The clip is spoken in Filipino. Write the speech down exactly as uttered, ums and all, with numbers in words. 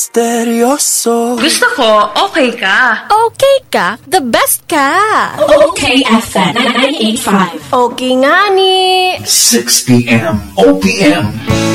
Seryoso. Gusto ko, okay ka. Okay ka? The best ka. Okay F M ninety-eight point five. Okay nga ni. six p.m. O P M.